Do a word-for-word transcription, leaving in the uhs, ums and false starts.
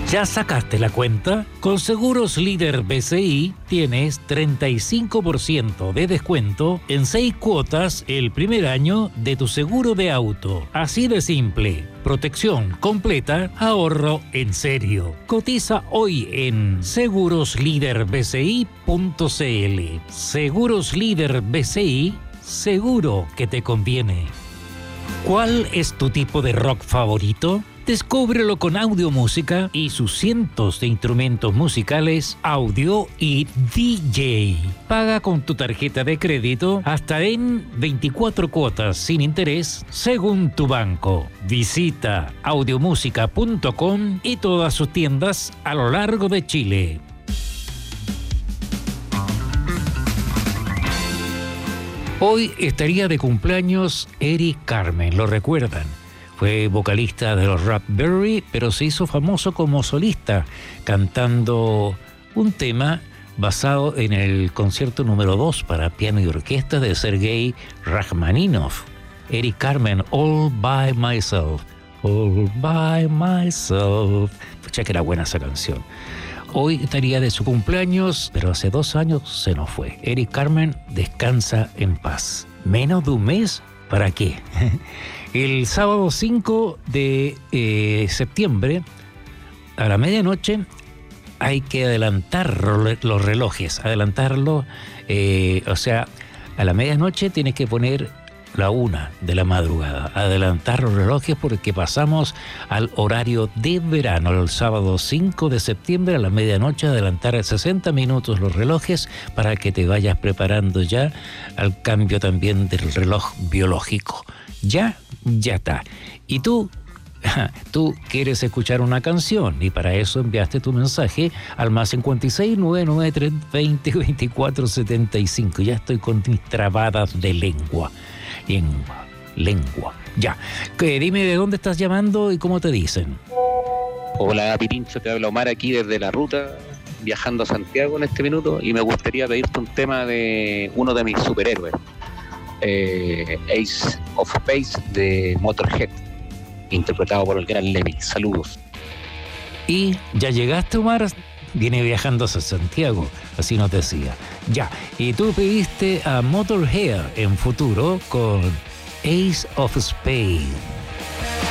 ¿Ya sacaste la cuenta? Con Seguros Líder B C I tienes treinta y cinco por ciento de descuento en seis cuotas el primer año de tu seguro de auto. Así de simple. Protección completa, ahorro en serio. Cotiza hoy en seguros líder b c i punto c l. Seguros Líder B C I, seguro que te conviene. ¿Cuál es tu tipo de rock favorito? Descúbrelo con Audiomúsica y sus cientos de instrumentos musicales, audio y D J. Paga con tu tarjeta de crédito hasta en veinticuatro cuotas sin interés según tu banco. Visita audiomúsica punto com y todas sus tiendas a lo largo de Chile. Hoy estaría de cumpleaños Eric Carmen, ¿lo recuerdan? Fue vocalista de los Raspberry, pero se hizo famoso como solista, cantando un tema basado en el concierto número dos para piano y orquesta de Sergei Rachmaninoff. Eric Carmen, All By Myself, All By Myself. Pucha que era buena esa canción. Hoy estaría de su cumpleaños, pero hace dos años se nos fue. Eric Carmen, descansa en paz. ¿Menos de un mes? ¿Para qué? El sábado cinco de eh, septiembre, a la medianoche, hay que adelantar los relojes. Adelantarlo, eh, o sea, a la medianoche tienes que poner la una de la madrugada. Adelantar los relojes porque pasamos al horario de verano. El sábado cinco de septiembre a la medianoche, adelantar sesenta minutos los relojes para que te vayas preparando ya al cambio también del reloj biológico. Ya, ya está. Y tú, tú quieres escuchar una canción y para eso enviaste tu mensaje al más cincuenta y seis, novecientos noventa y tres, veinte, veinticuatro, setenta y cinco. Ya estoy con mis trabadas de lengua. Lengua, lengua. Ya. ¿Qué? Dime de dónde estás llamando y cómo te dicen. Hola, Pirincho, te habla Omar aquí desde la ruta, viajando a Santiago en este minuto, y me gustaría pedirte un tema de uno de mis superhéroes. Eh, Ace of Space de Motorhead, interpretado por el gran Lemmy. Saludos. Y ya llegaste, Omar, viene viajando hacia Santiago, así nos decía. Ya, y tú pediste a Motorhead en futuro con Ace of Space.